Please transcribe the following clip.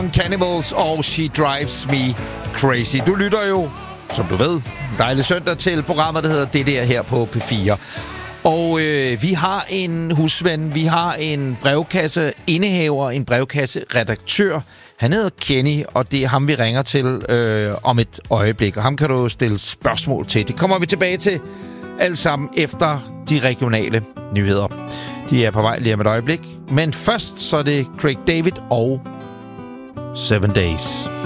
Cannibals og She Drives Me Crazy. Du lytter jo, som du ved, dejlig søndag til programmet, der hedder Det Der her på P4. Og vi har en husven, vi har en brevkasseindehaver, en brevkasseredaktør. Han hedder Kenny, og det er ham, vi ringer til om et øjeblik. Og ham kan du stille spørgsmål til. Det kommer vi tilbage til alt sammen efter de regionale nyheder. De er på vej lige om et øjeblik. Men først så er det Craig David og 7 Days.